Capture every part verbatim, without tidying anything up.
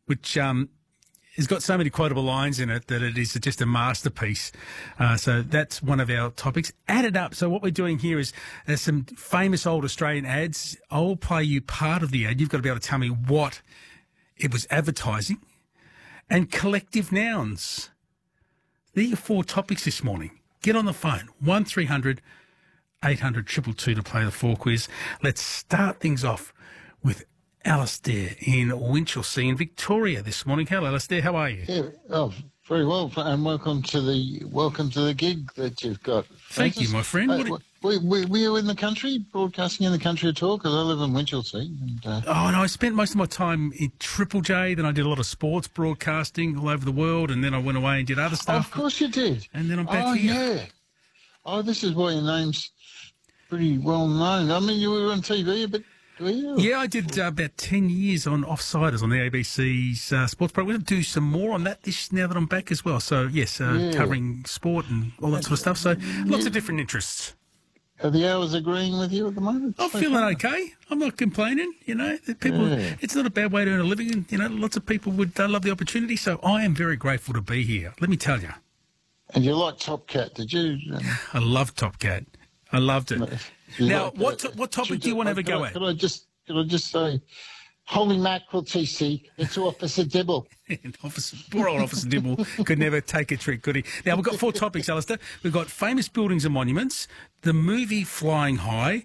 which um, has got so many quotable lines in it that it is just a masterpiece. Uh, so that's one of our topics. Add it up. So what we're doing here is there's some famous old Australian ads. I'll play you part of the ad. You've got to be able to tell me what it was advertising. And collective nouns. There are your four topics this morning. Get on the phone, one three hundred eight hundred two two two to play the four quiz. Let's start things off with Alistair in Winchelsea in Victoria this morning. Hello, Alistair. How are you? Yeah, oh, very well, and welcome to the welcome to the gig that you've got. Thank Francis. you, my friend. Uh, What did- were, were, were you in the country, broadcasting in the country at all? Because I live in Winchelsea. And, uh, Oh, no, I spent most of my time in Triple J, then I did a lot of sports broadcasting all over the world, and then I went away and did other oh, stuff. of course you did. And then I'm back oh, here. yeah. Oh, this is why your name's pretty well known. I mean, you were on T V a bit, were you? Yeah, I did uh, about ten years on Offsiders on the A B C's uh, sports program. We're going to do some more on that this now that I'm back as well. So, yes, uh, Yeah. covering sport and all that sort of stuff. So, lots of different interests. Are the hours agreeing with you at the moment? I'm So feeling far? okay. I'm not complaining. You know, the people. Yeah. It's not a bad way to earn a living, and you know, lots of people would uh, love the opportunity. So I am very grateful to be here. Let me tell you, And you like Top Cat, did you? Um, I love Top Cat. I loved it. you Now, like what that? to- what topic do you want to have a Could I- go at? Could I just could I just say, holy mackerel, T C, it's Officer Dibble. Officer, poor old Officer Dibble could never take a trick, could he? Now, we've got four topics, Alistair. We've got famous buildings and monuments, the movie Flying High,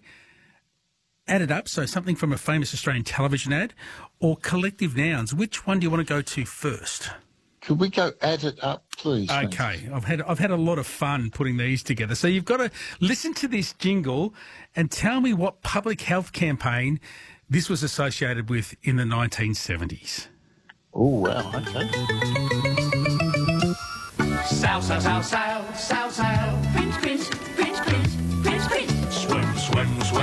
added up, so something from a famous Australian television ad, or collective nouns. Which one do you want to go to first? Could we go add it up, please? Francis? Okay, I've had I've had a lot of fun putting these together. So you've got to listen to this jingle and tell me what public health campaign this was associated with in the nineteen seventies. Oh, wow, okay. South, south, south, south, south, south.